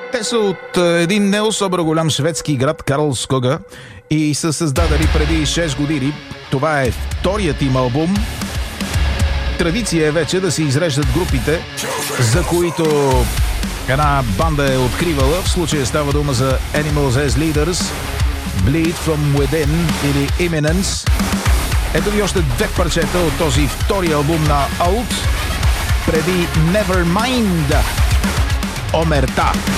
Те са от един не особено голям шведски град Карлскога и са създадени преди 6 години. Това е вторият им албум. Традиция е вече да се изреждат групите, за които една банда е откривала. В случая става дума за Animals as Leaders, Bleed From Within или Imminence. Ето ви още две парчета от този втори албум на Out преди Nevermind. Омерта.